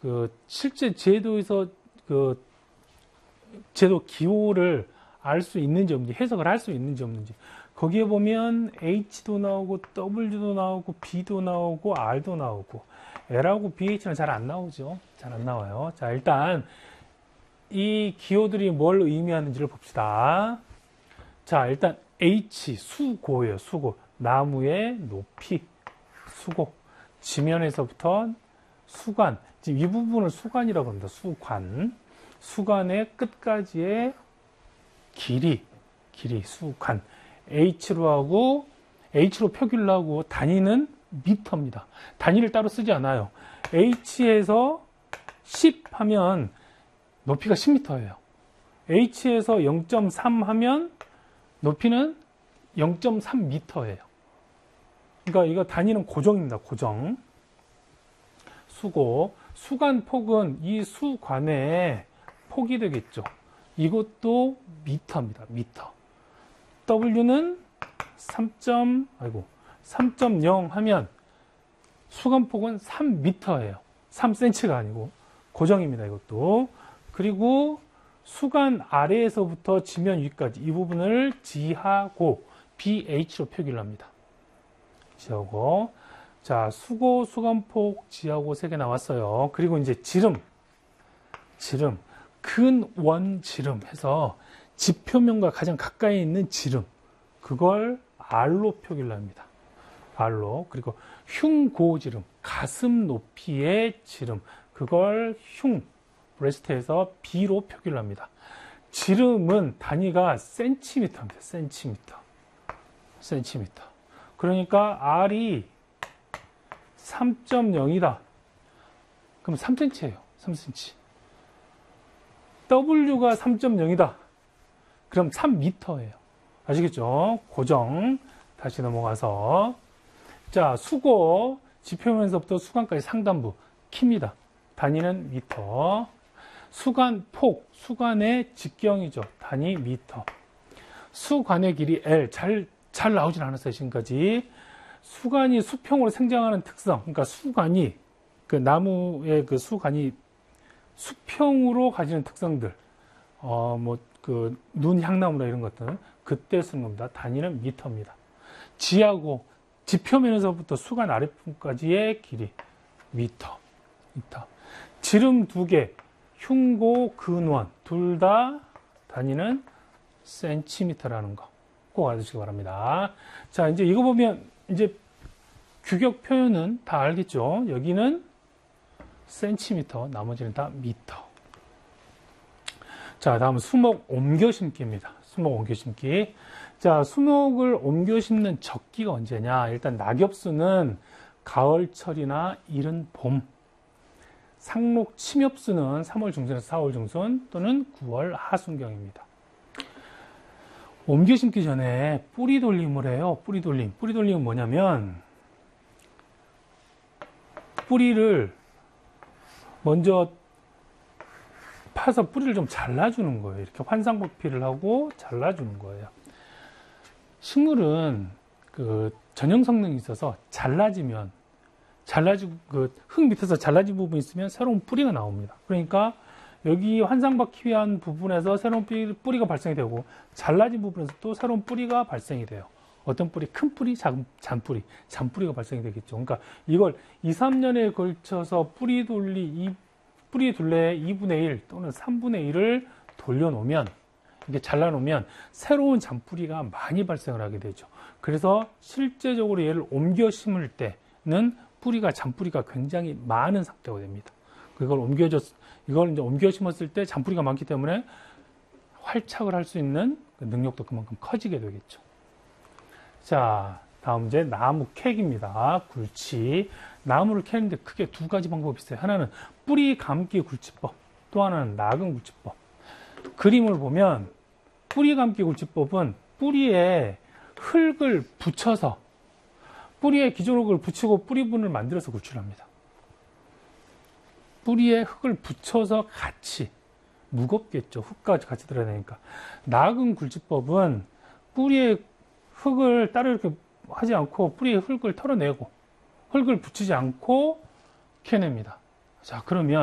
실제 제도에서 제도 기호를 알 수 있는지 없는지, 해석을 할 수 있는지 없는지. 거기에 보면 H도 나오고 W도 나오고 B도 나오고 R도 나오고 L하고 BH는 잘 안 나오죠. 잘 안 나와요. 자, 일단 이 기호들이 뭘 의미하는지를 봅시다. 자, 일단 H, 수고예요. 수고. 나무의 높이, 수고. 지면에서부터 수관. 지금 이 부분을 수관이라고 합니다. 수관. 수관의 끝까지의 길이, 수관. H로 표기를 하고 단위는 미터입니다. 단위를 따로 쓰지 않아요. H에서 10 하면 높이가 10m예요. H에서 0.3 하면 높이는 0.3m예요. 그러니까 이거 단위는 고정입니다. 고정. 수고. 수관 폭은 이 수관의 폭이 되겠죠. 이것도 미터입니다. 미터. W는 3.0 하면 수관폭은 3m예요. 3cm가 아니고 고정입니다. 이것도. 그리고 수관 아래에서부터 지면 위까지 이 부분을 지하고 BH로 표기를 합니다. 지하고. 자, 수고, 수관폭, 지하고 3개 나왔어요. 그리고 이제 지름. 근원 지름 해서 지표면과 가장 가까이 있는 지름. 그걸 R로 표기를 합니다. R로. 그리고 흉고지름. 가슴 높이의 지름. 그걸 브레스트에서 B로 표기를 합니다. 지름은 단위가 센티미터입니다. 센티미터. 그러니까 R이 3.0이다. 그럼 3cm예요. 3cm. W가 3.0이다. 그럼 3m예요. 아시겠죠? 고정. 다시 넘어가서. 자, 수고. 지표면서부터 수관까지 상단부. 키입니다. 단위는 미터. 수관폭. 수관의 직경이죠. 단위 미터. 수관의 길이 L. 잘 나오진 않았어요. 지금까지. 수관이 수평으로 생장하는 특성. 그러니까 수관이, 나무의 수관이 수평으로 가지는 특성들. 눈 향나무나 이런 것들. 그때 쓰는 겁니다. 단위는 미터입니다. 지하고, 지표면에서부터 수관 아래품까지의 길이. 미터. 지름 2개. 흉고, 근원. 둘 다 단위는 센티미터라는 거. 꼭 알아두시기 바랍니다. 자, 이제 이거 보면, 이제 규격 표현은 다 알겠죠? 여기는 센티미터, 나머지는 다 미터. 자, 다음은 수목 옮겨 심기입니다. 수목 옮겨 심기. 자, 수목을 옮겨 심는 적기가 언제냐? 일단 낙엽수는 가을철이나 이른 봄. 상록 침엽수는 3월 중순에서 4월 중순 또는 9월 하순경입니다. 옮겨 심기 전에 뿌리 돌림을 해요. 뿌리 돌림. 뿌리 돌림은 뭐냐면 뿌리를 먼저 파서 뿌리를 좀 잘라주는 거예요. 이렇게 환상복피를 하고 잘라주는 거예요. 식물은 전형 성능이 있어서 잘라지면 흙 밑에서 잘라진 부분이 있으면 새로운 뿌리가 나옵니다. 그러니까 여기 환상받기 위한 부분에서 새로운 뿌리가 발생이 되고 잘라진 부분에서 또 새로운 뿌리가 발생이 돼요. 어떤 뿌리? 큰 뿌리, 작은 잔뿌리. 잔뿌리가 발생이 되겠죠. 그러니까 이걸 2, 3년에 걸쳐서 뿌리 둘레의 2분의 1 또는 3분의 1을 돌려놓으면, 이렇게 잘라놓으면 새로운 잔뿌리가 많이 발생을 하게 되죠. 그래서 실제적으로 얘를 옮겨 심을 때는 잔뿌리가 굉장히 많은 상태가 됩니다. 이걸 이제 옮겨 심었을 때 잔뿌리가 많기 때문에 활착을 할 수 있는 능력도 그만큼 커지게 되겠죠. 자, 다음 이제 나무 캑입니다. 굴치. 나무를 캐는데 크게 2가지 방법이 있어요. 하나는 뿌리 감기 굴치법, 또 하나는 낙은 굴치법. 그림을 보면 뿌리 감기 굴치법은 뿌리에 흙을 붙여서, 뿌리에 기존 흙을 붙이고 뿌리분을 만들어서 굴치를 합니다. 뿌리에 흙을 붙여서 같이, 무겁겠죠. 흙까지 같이 들어야 되니까. 낙은 굴치법은 뿌리에 흙을 따로 이렇게 하지 않고 뿌리에 흙을 털어내고 흙을 붙이지 않고 캐냅니다. 자, 그러면